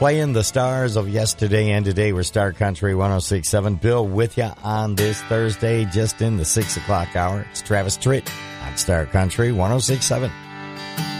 playing the stars of yesterday and today. We're Star Country 106.7. Bill with you on this Thursday, just in the 6 o'clock hour. It's Travis Tritt on Star Country 106.7.